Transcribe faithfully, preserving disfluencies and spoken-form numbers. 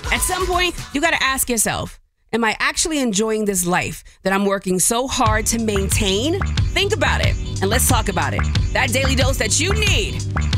At some point, you got to ask yourself, am I actually enjoying this life that I'm working so hard to maintain? Think about it, and let's talk about it. That daily dose that you need